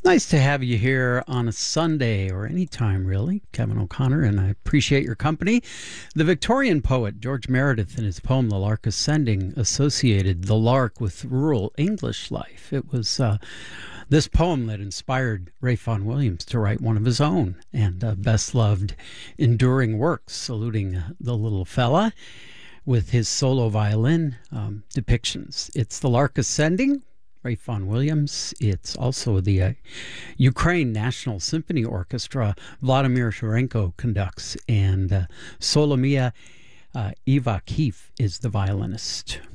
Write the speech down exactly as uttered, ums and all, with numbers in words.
Nice to have you here on a Sunday or any time, really, Kevin O'Connor, and I appreciate your company. The Victorian poet George Meredith, in his poem The Lark Ascending, associated the lark with rural English life. It was uh, this poem that inspired Ray Vaughan Williams to write one of his own and uh, best loved enduring works, saluting uh, the little fella with his solo violin um, depictions. It's The Lark Ascending, Ray Vaughan Williams. It's also the uh, Ukraine National Symphony Orchestra. Vladimir Sharenko conducts, and uh, Solomia uh, Ivakhiv is the violinist.